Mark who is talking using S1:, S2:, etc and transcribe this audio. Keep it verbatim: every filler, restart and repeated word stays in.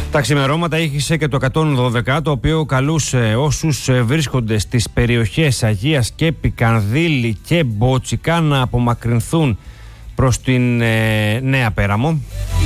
S1: Τα ξημερώματα ήχησε και το εκατόν δώδεκα, το οποίο καλούσε όσους βρίσκονται στις περιοχές Αγία Σκέπη, Κανδύλη και Μπότσικα να απομακρυνθούν προς την ε, Νέα Πέραμο.